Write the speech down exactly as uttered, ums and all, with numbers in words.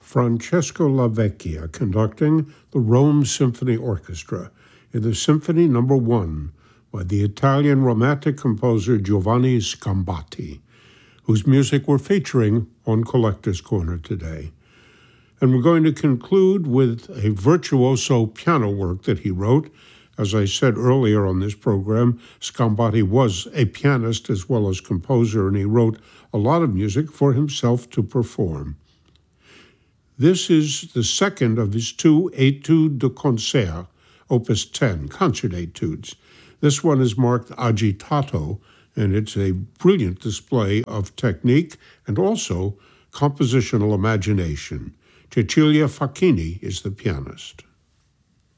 Francesco Lavecchia conducting the Rome Symphony Orchestra in the Symphony Number One by the Italian Romantic composer Giovanni Scambati, whose music we're featuring on Collector's Corner today. And we're going to conclude with a virtuoso piano work that he wrote. As I said earlier on this program, Scambati was a pianist as well as composer, and he wrote a lot of music for himself to perform. This is the second of his two Etudes de Concert, Opus ten, concert etudes. This one is marked Agitato, and it's a brilliant display of technique and also compositional imagination. Cecilia Facchini is the pianist.